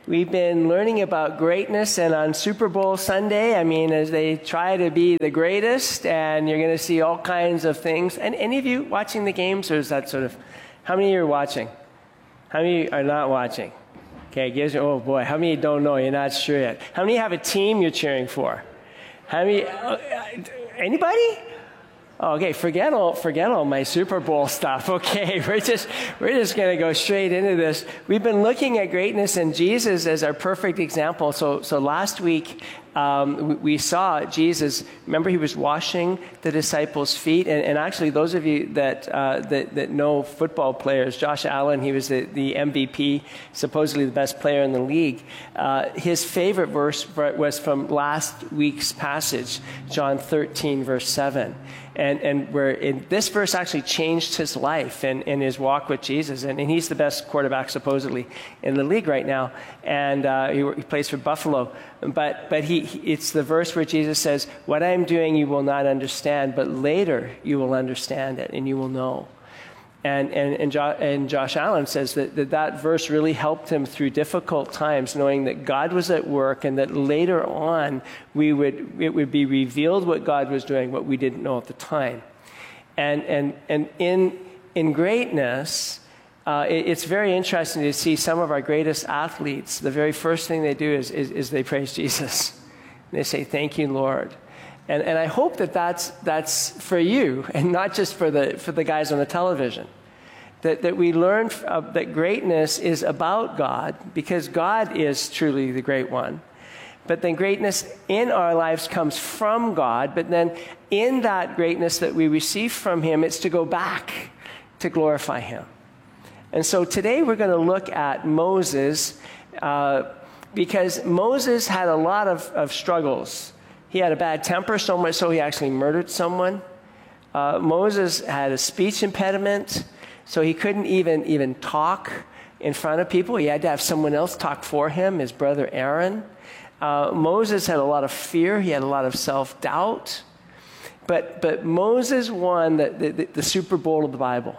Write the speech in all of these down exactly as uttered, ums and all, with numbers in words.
we've been learning about greatness, and on Super Bowl Sunday, I mean, as they try to be the greatest, and you're going to see all kinds of things. And any of you watching the games, or is that sort of, how many of you are watching? How many are not watching? Okay, gives you, oh boy, how many don't know? You're not sure yet. How many have a team you're cheering for? How many, uh, anybody? Okay, forget all forget all my Super Bowl stuff. Okay, we're just we're just going to go straight into this. We've been looking at greatness and Jesus as our perfect example. So so last week um, we, we saw Jesus. Remember, he was washing the disciples' feet, and, and actually, those of you that uh, that that know football players, Josh Allen, he was the, the M V P, supposedly the best player in the league. Uh, his favorite verse was from last week's passage, John thirteen, verse seven. And, and where in, this verse actually changed his life and, and his walk with Jesus. And, and he's the best quarterback, supposedly, in the league right now. And uh, he, he plays for Buffalo. But, but he, he, it's the verse where Jesus says, what I'm doing you will not understand, but later you will understand it and you will know. And, and, and, jo- and Josh Allen says that, that that verse really helped him through difficult times, knowing that God was at work and that later on we would it would be revealed what God was doing, what we didn't know at the time. And, and, and in, in greatness, uh, it, it's very interesting to see some of our greatest athletes, the very first thing they do is, is, is they praise Jesus. They say, thank you, Lord. And, and I hope that that's, that's for you and not just for the, for the guys on the television. That, that we learn uh, that greatness is about God because God is truly the great one. But then greatness in our lives comes from God. But then in that greatness that we receive from him, it's to go back to glorify him. And so today we're going to look at Moses uh, because Moses had a lot of, of struggles. He had a bad temper, so much so he actually murdered someone. Uh, Moses had a speech impediment, so he couldn't even, even talk in front of people. He had to have someone else talk for him, his brother Aaron. Uh, Moses had a lot of fear. He had a lot of self-doubt. But, but Moses won the, the, the Super Bowl of the Bible,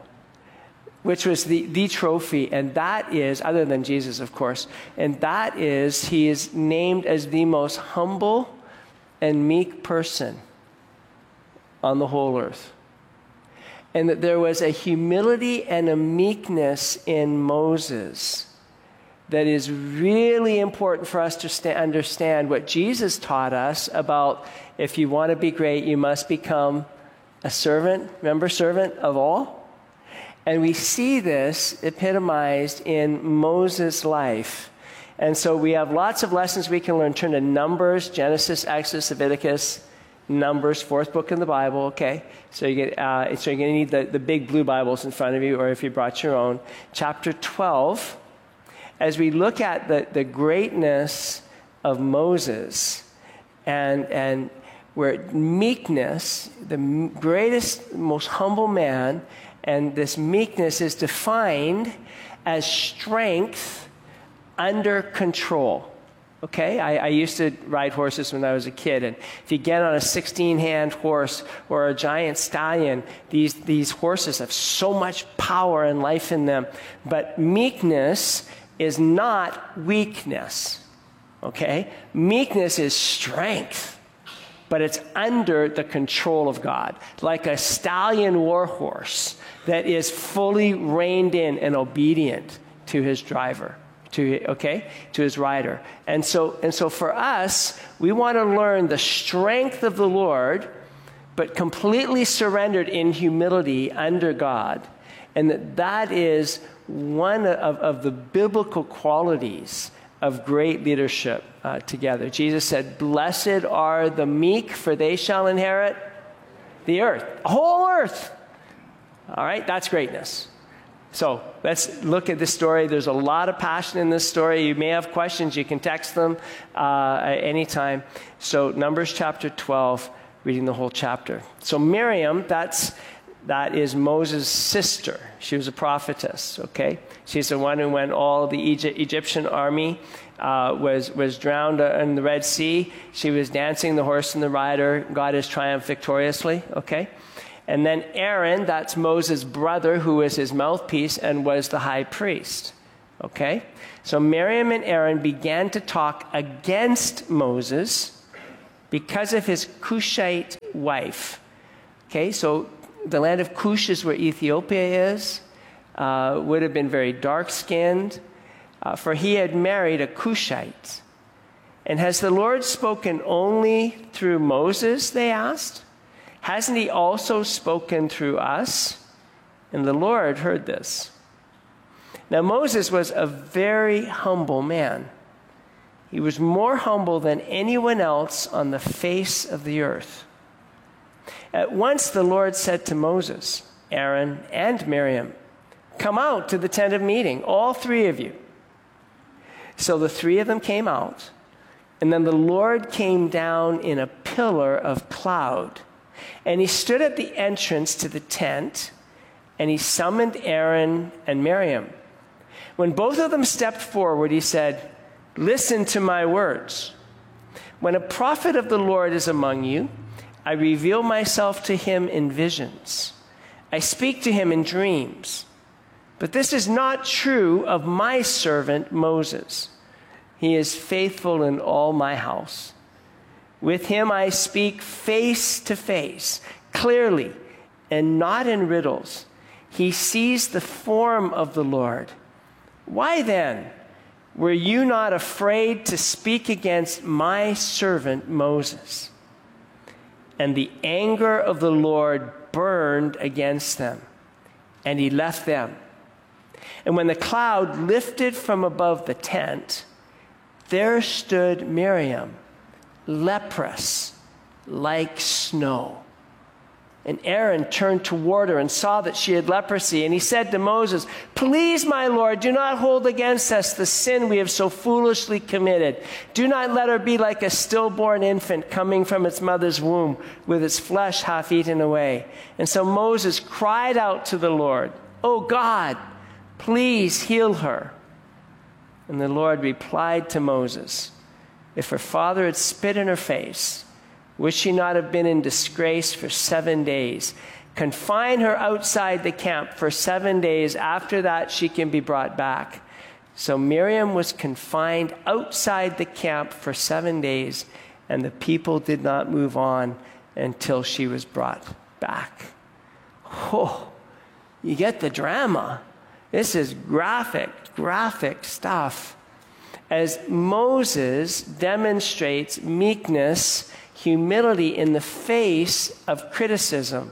which was the, the trophy. And that is, other than Jesus, of course, and that is, he is named as the most humble and meek person on the whole earth. And that there was a humility and a meekness in Moses that is really important for us to st- understand what Jesus taught us about if you want to be great, you must become a servant, remember, servant of all? And we see this epitomized in Moses' life. And so we have lots of lessons we can learn. Turn to Numbers, Genesis, Exodus, Leviticus, Numbers, fourth book in the Bible, okay? So, you get, uh, so you're going to need the, the big blue Bibles in front of you, or if you brought your own. Chapter twelve, as we look at the, the greatness of Moses and, and where meekness, the greatest, most humble man, and this meekness is defined as strength under control. Okay, I, I used to ride horses when I was a kid, and if you get on a sixteen-hand horse or a giant stallion, these, these horses have so much power and life in them. But meekness is not weakness, okay? Meekness is strength, but it's under the control of God, like a stallion war horse that is fully reined in and obedient to his driver. To, okay, to his rider. And so, and so for us, we want to learn the strength of the Lord, but completely surrendered in humility under God. And that that is one of, of the biblical qualities of great leadership uh, together. Jesus said, blessed are the meek, for they shall inherit the earth, the whole earth. All right, that's greatness. So let's look at this story. There's a lot of passion in this story. You may have questions. You can text them uh, at any time. So Numbers chapter twelve, reading the whole chapter. So Miriam, that's, that is Moses' sister. She was a prophetess, okay? She's the one who, when all the Egypt, Egyptian army uh, was, was drowned in the Red Sea, she was dancing the horse and the rider. God has triumphed victoriously, okay? And then Aaron, that's Moses' brother, who was his mouthpiece and was the high priest. Okay? So Miriam and Aaron began to talk against Moses because of his Cushite wife. Okay, so the land of Cush is where Ethiopia is. Uh, would have been very dark-skinned, uh, for he had married a Cushite. And has the Lord spoken only through Moses, they asked? Hasn't he also spoken through us? And the Lord heard this. Now Moses was a very humble man. He was more humble than anyone else on the face of the earth. At once the Lord said to Moses, Aaron, and Miriam, "Come out to the tent of meeting, all three of you." So the three of them came out, and then the Lord came down in a pillar of cloud, and he stood at the entrance to the tent, and he summoned Aaron and Miriam. When both of them stepped forward, he said, "Listen to my words. When a prophet of the Lord is among you, I reveal myself to him in visions. I speak to him in dreams. But this is not true of my servant Moses. He is faithful in all my house. With him I speak face to face, clearly, and not in riddles. He sees the form of the Lord. Why then were you not afraid to speak against my servant Moses?" And the anger of the Lord burned against them, and he left them. And when the cloud lifted from above the tent, there stood Miriam, leprous, like snow. And Aaron turned toward her and saw that she had leprosy. And he said to Moses, "Please, my Lord, do not hold against us the sin we have so foolishly committed. Do not let her be like a stillborn infant coming from its mother's womb, with its flesh half eaten away." And so Moses cried out to the Lord, "Oh God, please heal her." And the Lord replied to Moses, "If her father had spit in her face, would she not have been in disgrace for seven days? Confine her outside the camp for seven days. After that, she can be brought back." So Miriam was confined outside the camp for seven days, and the people did not move on until she was brought back. Oh, you get the drama. This is graphic, graphic stuff. As Moses demonstrates meekness, humility in the face of criticism.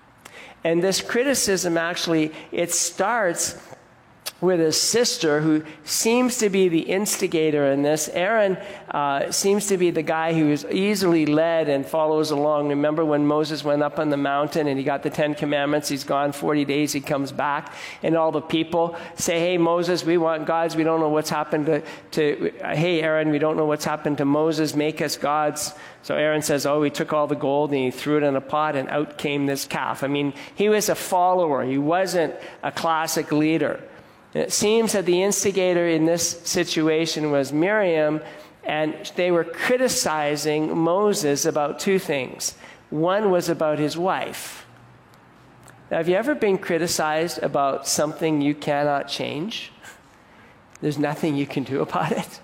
And this criticism actually, it starts with his sister, who seems to be the instigator in this. Aaron uh, seems to be the guy who is easily led and follows along. Remember when Moses went up on the mountain and he got the Ten Commandments? He's gone forty days, he comes back, and all the people say, "Hey, Moses, we want gods. We don't know what's happened to, to hey, Aaron, we don't know what's happened to Moses. Make us gods." So Aaron says, "Oh, he took all the gold and he threw it in a pot, and out came this calf." I mean, he was a follower. He wasn't a classic leader. It seems that the instigator in this situation was Miriam, and they were criticizing Moses about two things. One was about his wife. Now, have you ever been criticized about something you cannot change? There's nothing you can do about it.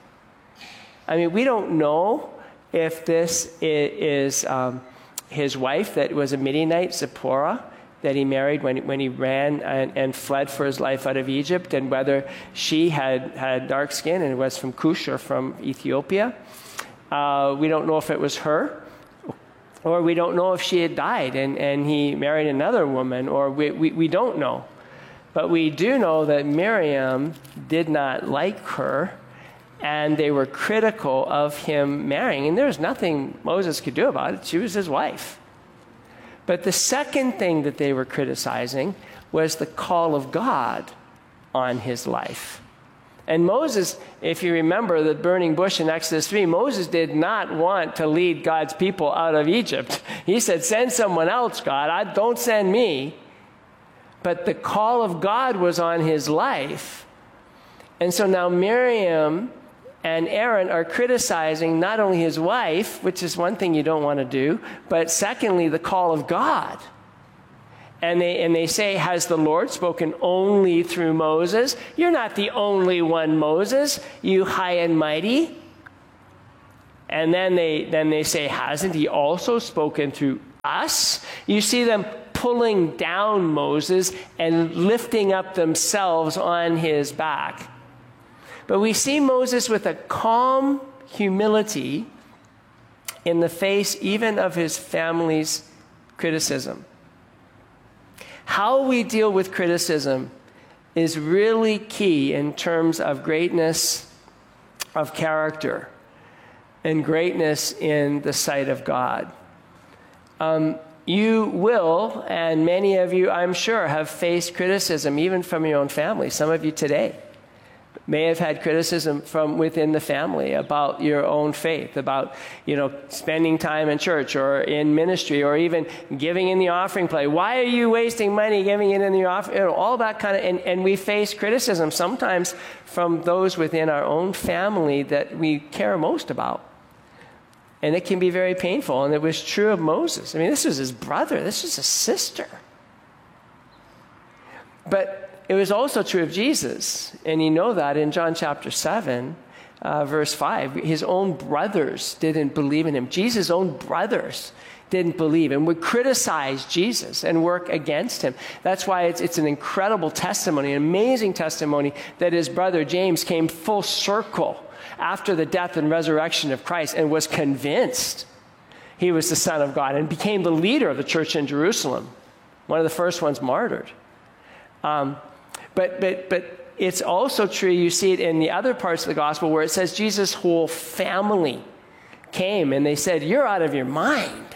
I mean, we don't know if this is um, his wife that was a Midianite, Zipporah, that he married when, when he ran and, and fled for his life out of Egypt, and whether she had, had dark skin and was from Cush or from Ethiopia. Uh, we don't know if it was her, or we don't know if she had died and, and he married another woman, or we, we, we don't know. But we do know that Miriam did not like her, and they were critical of him marrying. And there was nothing Moses could do about it. She was his wife. But the second thing that they were criticizing was the call of God on his life. And Moses, if you remember the burning bush in Exodus three, Moses did not want to lead God's people out of Egypt. He said, "Send someone else, God. I, don't send me." But the call of God was on his life. And so now Miriam and Aaron are criticizing not only his wife, which is one thing you don't want to do, but secondly, the call of God. And they, and they say, has the Lord spoken only through Moses? You're not the only one, Moses, you high and mighty. And then they, then they say, hasn't he also spoken through us? You see them pulling down Moses and lifting up themselves on his back. But we see Moses with a calm humility in the face even of his family's criticism. How we deal with criticism is really key in terms of greatness of character and greatness in the sight of God. Um, you will, and many of you, I'm sure, have faced criticism even from your own family. Some of you today may have had criticism from within the family about your own faith, about, you know, spending time in church or in ministry or even giving in the offering plate. Why are you wasting money giving it in the offering? You know, all that kind of, and, and we face criticism sometimes from those within our own family that we care most about. And it can be very painful. And it was true of Moses. I mean, this was his brother. This was his sister. But it was also true of Jesus, and you know that in John chapter seven, uh, verse five. His own brothers didn't believe in him. Jesus' own brothers didn't believe and would criticize Jesus and work against him. That's why it's, it's an incredible testimony, an amazing testimony that his brother James came full circle after the death and resurrection of Christ and was convinced he was the Son of God and became the leader of the church in Jerusalem, one of the first ones martyred. Um, But, but, but it's also true, you see it in the other parts of the gospel where it says Jesus' whole family came and they said, you're out of your mind.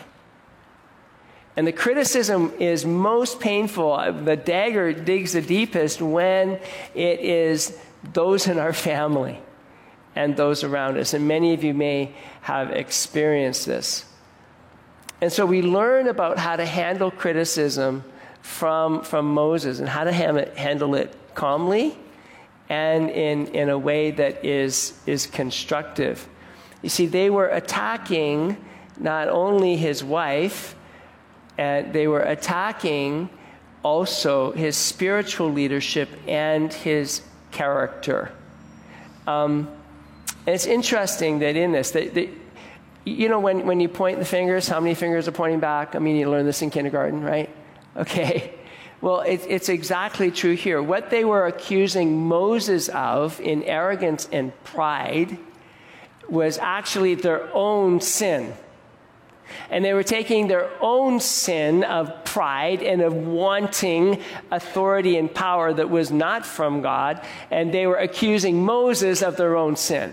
And the criticism is most painful. The dagger digs the deepest when it is those in our family and those around us. And many of you may have experienced this. And so we learn about how to handle criticism from from Moses and how to ham it, handle it calmly and in, in a way that is, is constructive. You see, they were attacking not only his wife, and they were attacking also his spiritual leadership and his character. Um, and it's interesting that in this, that, that, you know, when, when you point the fingers, how many fingers are pointing back? I mean, you learn this in kindergarten, right? Okay, well, it, it's exactly true here. What they were accusing Moses of in arrogance and pride was actually their own sin. And they were taking their own sin of pride and of wanting authority and power that was not from God, and they were accusing Moses of their own sin.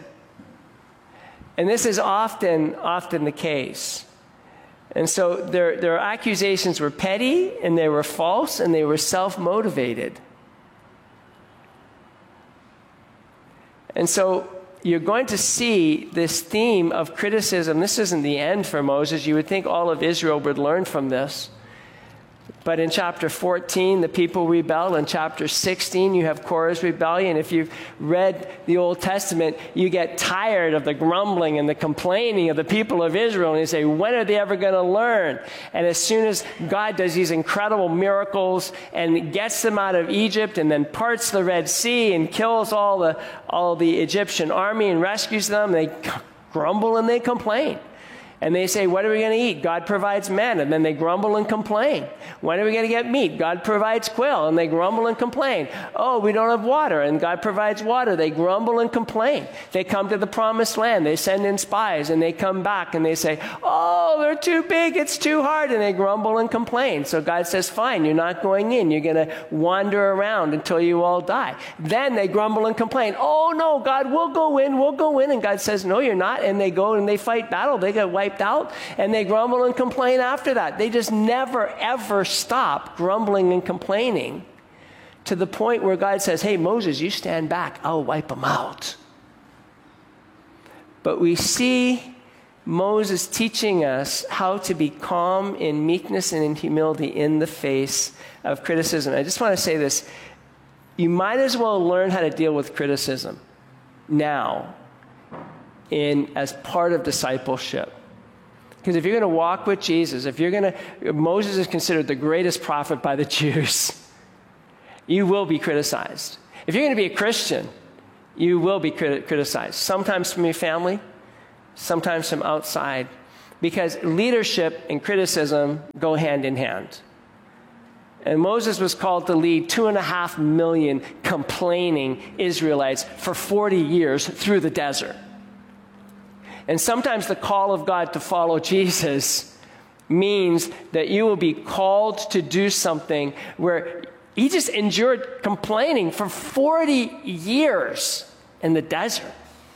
And this is often, often the case. And so their, their accusations were petty, and they were false, and they were self-motivated. And so you're going to see this theme of criticism. This isn't the end for Moses. You would think all of Israel would learn from this. But in chapter fourteen, the people rebel. In chapter sixteen, you have Korah's rebellion. If you've read the Old Testament, you get tired of the grumbling and the complaining of the people of Israel. And you say, when are they ever going to learn? And as soon as God does these incredible miracles and gets them out of Egypt and then parts the Red Sea and kills all the, all the Egyptian army and rescues them, they grumble and they complain. And they say, what are we going to eat? God provides manna. And then they grumble and complain. When are we going to get meat? God provides quail. And they grumble and complain. Oh, we don't have water. And God provides water. They grumble and complain. They come to the promised land. They send in spies. And they come back and they say, oh, they're too big. It's too hard. And they grumble and complain. So God says, fine, you're not going in. You're going to wander around until you all die. Then they grumble and complain. Oh, no, God, we'll go in. We'll go in. And God says, no, you're not. And they go and they fight battle. They get wiped out, and they grumble and complain after that. They just never, ever stop grumbling and complaining to the point where God says, hey, Moses, you stand back. I'll wipe them out. But we see Moses teaching us how to be calm in meekness and in humility in the face of criticism. I just want to say this. You might as well learn how to deal with criticism now in as part of discipleship. Because if you're going to walk with Jesus, if you're going to, Moses is considered the greatest prophet by the Jews. You will be criticized. If you're going to be a Christian, you will be crit- criticized. Sometimes from your family, sometimes from outside. Because leadership and criticism go hand in hand. And Moses was called to lead two and a half million complaining Israelites for forty years through the desert. And sometimes the call of God to follow Jesus means that you will be called to do something where he just endured complaining for forty years in the desert.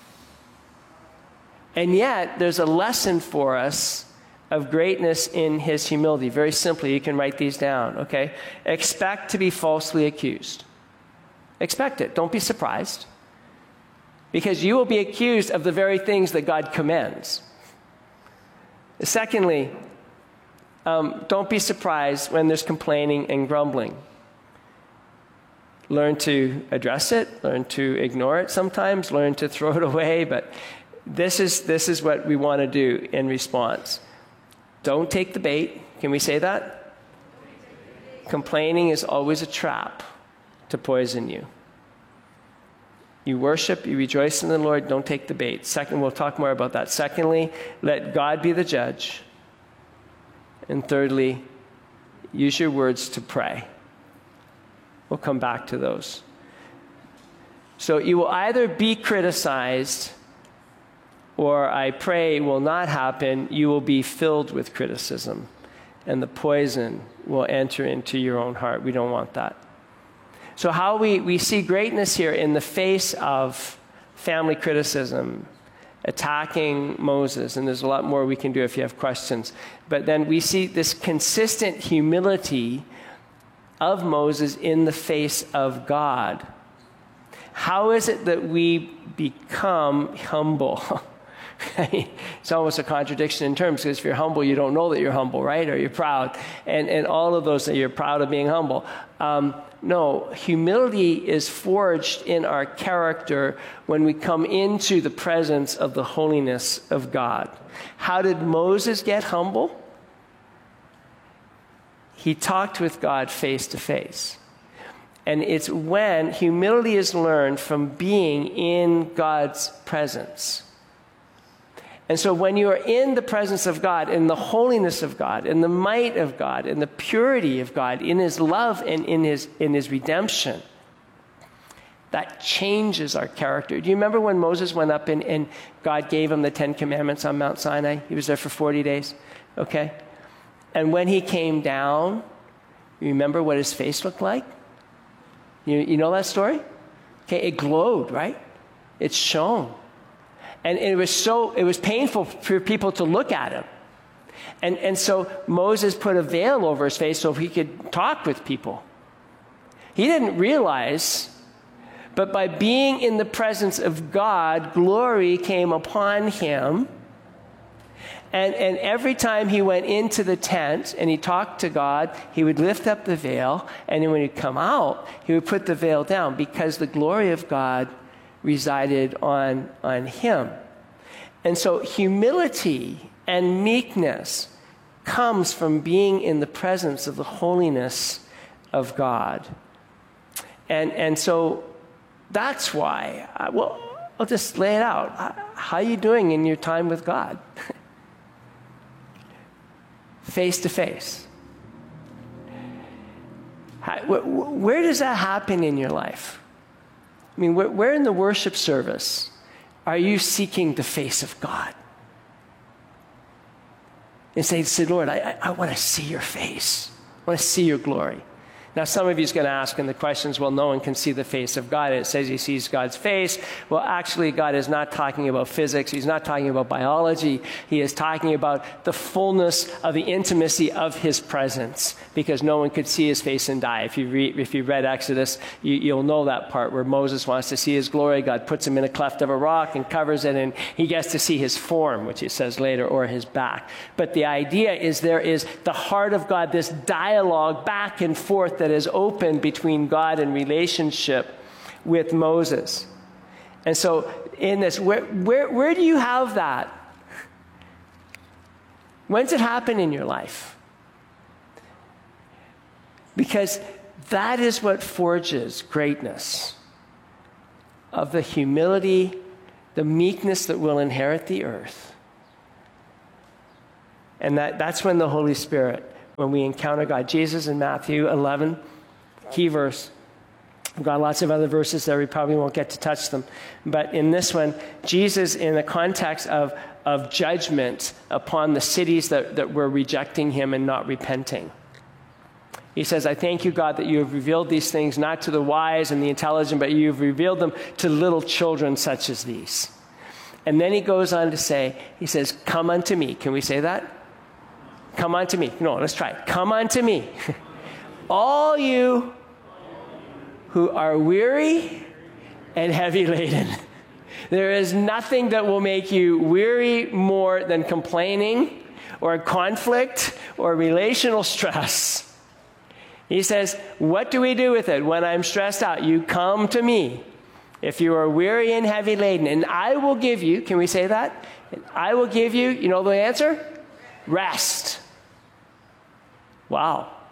And yet, there's a lesson for us of greatness in his humility. Very simply, you can write these down, okay? Expect to be falsely accused. Expect it. Don't be surprised. Because you will be accused of the very things that God commends. Secondly, um, don't be surprised when there's complaining and grumbling. Learn to address it, learn to ignore it sometimes, learn to throw it away, but this is, this is what we want to do in response. Don't take the bait. Can we say that? Complaining is always a trap to poison you. You worship, you rejoice in the Lord, don't take the bait. Second, we'll talk more about that. Secondly, let God be the judge. And thirdly, use your words to pray. We'll come back to those. So you will either be criticized, or I pray will not happen, you will be filled with criticism. And the poison will enter into your own heart. We don't want that. So how we, we see greatness here in the face of family criticism, attacking Moses, and there's a lot more we can do if you have questions. But then we see this consistent humility of Moses in the face of God. How is it that we become humble? It's almost a contradiction in terms, because if you're humble, you don't know that you're humble, right? Or you're proud. And, and all of those that you're proud of being humble. Um, no, humility is forged in our character when we come into the presence of the holiness of God. How did Moses get humble? He talked with God face to face. And it's when humility is learned from being in God's presence. And so when you are in the presence of God, in the holiness of God, in the might of God, in the purity of God, in his love and in his, in his redemption, that changes our character. Do you remember when Moses went up and, and God gave him the Ten Commandments on Mount Sinai? He was there for forty days, okay? And when he came down, you remember what his face looked like? You, you know that story? Okay, it glowed, right? It shone. And it was so, it was painful for people to look at him. And, and so Moses put a veil over his face so he could talk with people. He didn't realize, but by being in the presence of God, glory came upon him. And, and every time he went into the tent and he talked to God, he would lift up the veil. And then when he'd come out, he would put the veil down, because the glory of God resided on, on him. And so humility and meekness comes from being in the presence of the holiness of God. And, and so that's why, I, well, I'll just lay it out. How are you doing in your time with God? Face to face. Where does that happen in your life? I mean, where, where in the worship service are you seeking the face of God? And say, say Lord, I, I, I want to see your face. I want to see your glory. Now, some of you is going to ask in the questions, well, no one can see the face of God. It says he sees God's face. Well, actually, God is not talking about physics. He's not talking about biology. He is talking about the fullness of the intimacy of his presence, because no one could see his face and die. If you read, if you read Exodus, you, you'll know that part where Moses wants to see his glory. God puts him in a cleft of a rock and covers it, and he gets to see his form, which he says later, or his back. But the idea is there is the heart of God, this dialogue back and forth that is open between God and relationship with Moses. And so in this, where, where, where do you have that? When's it happen in your life? Because that is what forges greatness, of the humility, the meekness that will inherit the earth. And that, that's when the Holy Spirit, when we encounter God. Jesus in Matthew eleven, key verse. We've got lots of other verses there. We probably won't get to touch them. But in this one, Jesus, in the context of, of judgment upon the cities that, that were rejecting him and not repenting. He says, I thank you, God, that you have revealed these things not to the wise and the intelligent, but you've revealed them to little children such as these. And then he goes on to say, he says, come unto me. Can we say that? Come unto me. No, let's try it. Come unto me. All you who are weary and heavy laden. There is nothing that will make you weary more than complaining or conflict or relational stress. He says, what do we do with it when I'm stressed out? You come to me if you are weary and heavy laden, and I will give you, can we say that? I will give you, you know the answer? Rest. Wow.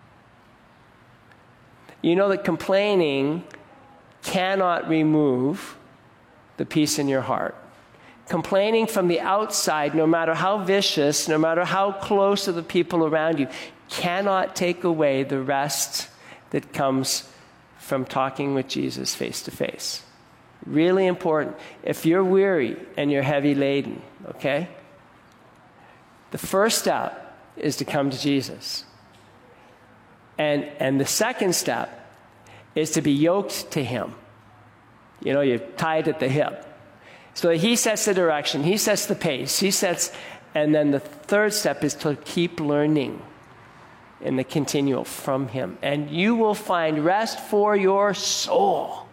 You know that complaining cannot remove the peace in your heart. Complaining from the outside, no matter how vicious, no matter how close to the people around you, cannot take away the rest that comes from talking with Jesus face to face. Really important. If you're weary and you're heavy laden, okay, the first step is to come to Jesus. And, and the second step is to be yoked to him. You know, you're tied at the hip. So he sets the direction, he sets the pace, he sets, and then the third step is to keep learning in the continual from him. And you will find rest for your soul.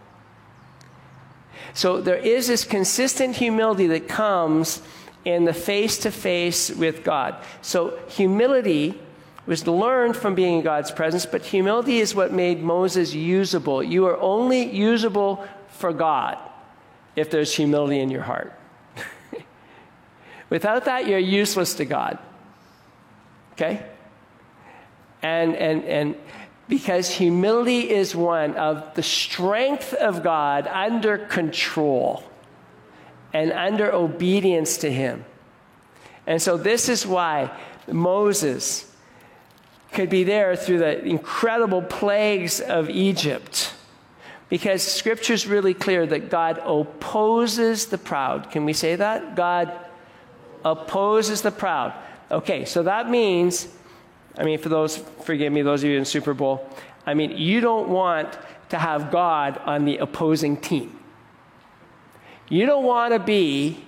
So there is this consistent humility that comes in the face-to-face with God. So humility was learned from being in God's presence, but humility is what made Moses usable. You are only usable for God if there's humility in your heart. Without that, you're useless to God. Okay? And, and, and because humility is one of the strength of God under control and under obedience to him. And so this is why Moses could be there through the incredible plagues of Egypt. Because Scripture's really clear that God opposes the proud. Can we say that? God opposes the proud. Okay, so that means, I mean, for those, forgive me, those of you in Super Bowl, I mean, you don't want to have God on the opposing team. You don't want to be,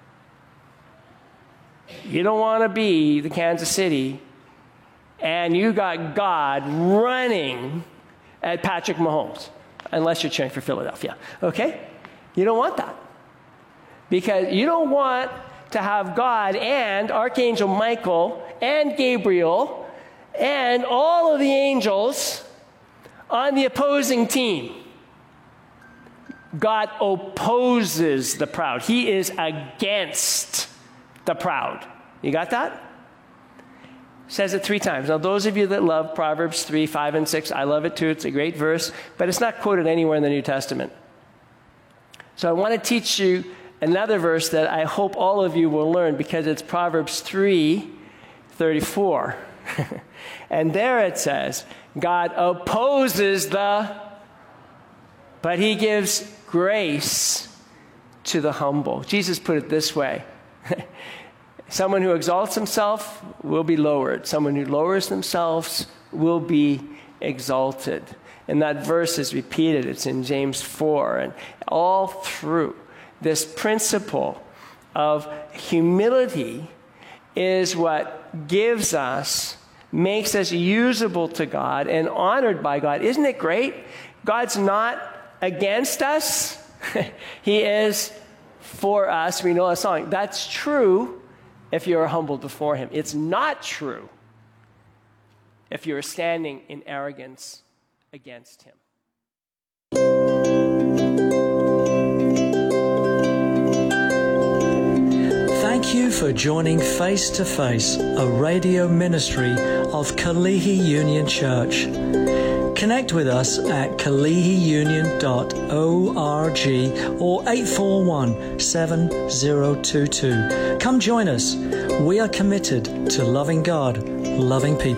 you don't want to be the Kansas City and you got God running at Patrick Mahomes, unless you're cheering for Philadelphia, okay? You don't want that. Because you don't want to have God and Archangel Michael and Gabriel and all of the angels on the opposing team. God opposes the proud. He is against the proud. You got that? Says it three times. Now, those of you that love Proverbs three, five, and six, I love it too. It's a great verse, but it's not quoted anywhere in the New Testament. So I want to teach you another verse that I hope all of you will learn, because it's Proverbs three, thirty-four. And there it says, God opposes the, but he gives grace to the humble. Jesus put it this way. Someone who exalts himself will be lowered. Someone who lowers themselves will be exalted. And that verse is repeated. It's in James four. And all through this principle of humility is what gives us, makes us usable to God and honored by God. Isn't it great? God's not against us. He is for us. We know a song. That's true if you are humbled before him. It's not true if you are standing in arrogance against him. Thank you for joining Face to Face, a radio ministry of Kalihi Union Church. Connect with us at kalihi union dot org or eight four one, seven zero two two. Come join us. We are committed to loving God, loving people.